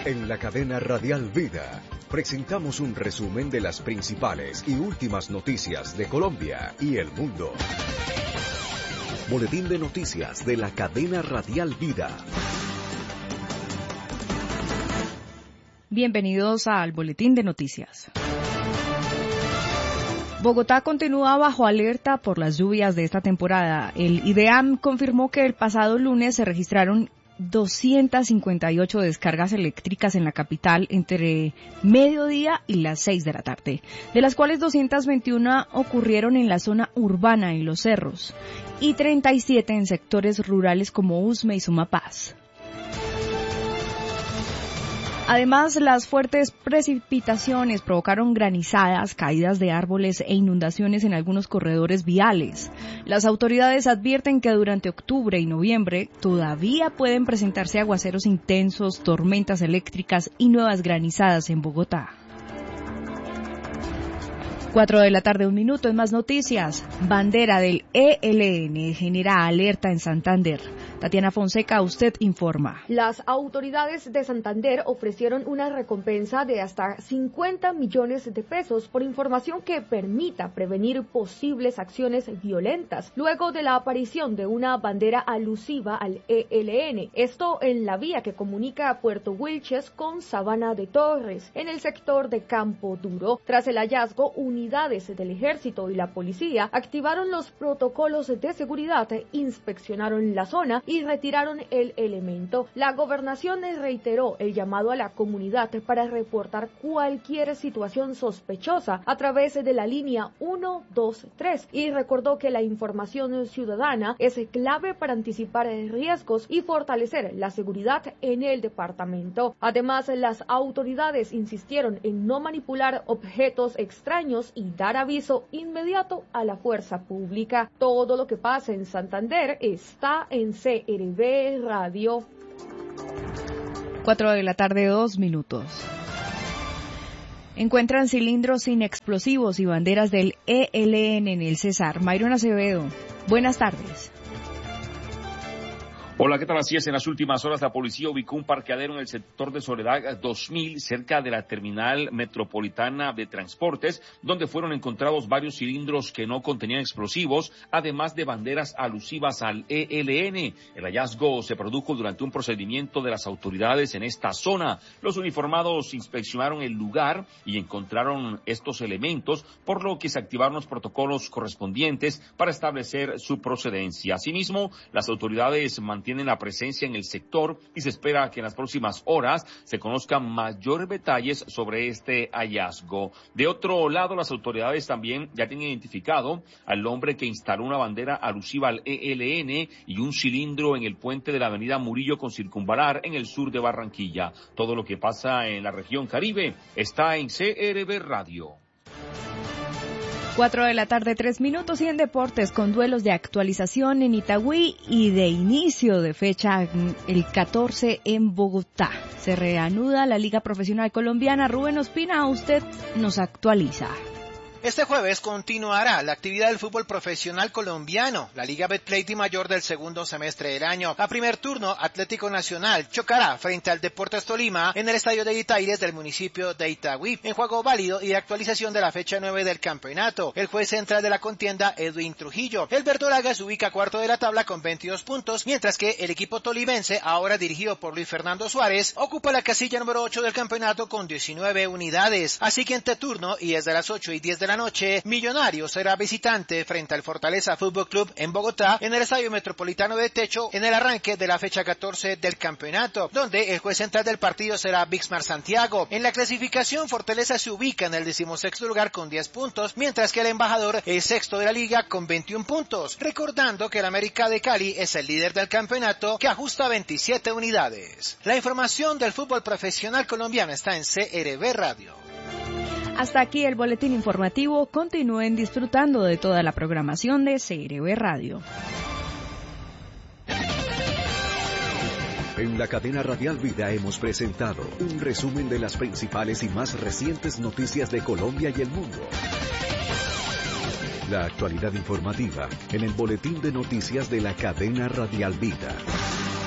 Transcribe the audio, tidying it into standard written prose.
En la cadena Radial Vida presentamos un resumen de las principales y últimas noticias de Colombia y el mundo. Boletín de noticias de la cadena Radial Vida. Bienvenidos al Boletín de Noticias. Bogotá continúa bajo alerta por las lluvias de esta temporada. El IDEAM confirmó que el pasado lunes se registraron 258 descargas eléctricas en la capital entre mediodía y las 6 de la tarde, de las cuales 221 ocurrieron en la zona urbana y los cerros, y 37 en sectores rurales como Usme y Sumapaz. Además, las fuertes precipitaciones provocaron granizadas, caídas de árboles e inundaciones en algunos corredores viales. Las autoridades advierten que durante octubre y noviembre todavía pueden presentarse aguaceros intensos, tormentas eléctricas y nuevas granizadas en Bogotá. 4 de la tarde, 1 minuto, en más noticias. Bandera del ELN genera alerta en Santander. Tatiana Fonseca, usted informa. Las autoridades de Santander ofrecieron una recompensa de hasta 50 millones de pesos por información que permita prevenir posibles acciones violentas, luego de la aparición de una bandera alusiva al ELN. Esto en la vía que comunica a Puerto Wilches con Sabana de Torres, en el sector de Campo Duro. Tras el hallazgo, unidades del Ejército y la policía activaron los protocolos de seguridad, inspeccionaron la zona y retiraron el elemento. La gobernación reiteró el llamado a la comunidad para reportar cualquier situación sospechosa a través de la línea 123 y recordó que la información ciudadana es clave para anticipar riesgos y fortalecer la seguridad en el departamento. Además, las autoridades insistieron en no manipular objetos extraños y dar aviso inmediato a la fuerza pública. Todo lo que pasa en Santander está en CRB Radio. 4 de la tarde, 2 minutos. Encuentran cilindros sin explosivos y banderas del ELN en el Cesar. Mayron Acevedo, buenas tardes. Hola, ¿qué tal? Así es, en las últimas horas la policía ubicó un parqueadero en el sector de Soledad 2000, cerca de la terminal metropolitana de transportes, donde fueron encontrados varios cilindros que no contenían explosivos, además de banderas alusivas al ELN. El hallazgo se produjo durante un procedimiento de las autoridades en esta zona. Los uniformados inspeccionaron el lugar y encontraron estos elementos, por lo que se activaron los protocolos correspondientes para establecer su procedencia. Asimismo, las autoridades mantienen la presencia en el sector y se espera que en las próximas horas se conozcan mayores detalles sobre este hallazgo. De otro lado, las autoridades también ya tienen identificado al hombre que instaló una bandera alusiva al ELN y un cilindro en el puente de la avenida Murillo con Circunvalar en el sur de Barranquilla. Todo lo que pasa en la región Caribe está en CRB Radio. 4 de la tarde, 3 minutos, y en deportes, con duelos de actualización en Itagüí y de inicio de fecha el 14 en Bogotá. Se reanuda la Liga Profesional Colombiana. Rubén Ospina, usted nos actualiza. Este jueves continuará la actividad del fútbol profesional colombiano, la Liga Betplay Di Mayor del segundo semestre del año. A primer turno, Atlético Nacional chocará frente al Deportes Tolima en el estadio de Itaires del municipio de Itagüí, en juego válido y de actualización de la fecha 9 del campeonato. El juez central de la contienda, Edwin Trujillo. El verdolaga se ubica cuarto de la tabla con 22 puntos, mientras que el equipo tolimense, ahora dirigido por Luis Fernando Suárez, ocupa la casilla número 8 del campeonato con 19 unidades. Al siguiente turno, y desde las 8:10 de la noche, Millonarios será visitante frente al Fortaleza Fútbol Club en Bogotá, en el Estadio Metropolitano de Techo, en el arranque de la fecha 14 del campeonato, donde el juez central del partido será Bixmar Santiago. En la clasificación, Fortaleza se ubica en el 16º lugar con 10 puntos, mientras que el embajador es sexto de la liga con 21 puntos. Recordando que el América de Cali es el líder del campeonato, que ajusta 27 unidades. La información del fútbol profesional colombiano está en CRB Radio. Hasta aquí el boletín informativo. Continúen disfrutando de toda la programación de CRB Radio. En la cadena Radial Vida hemos presentado un resumen de las principales y más recientes noticias de Colombia y el mundo. La actualidad informativa en el boletín de noticias de la cadena Radial Vida.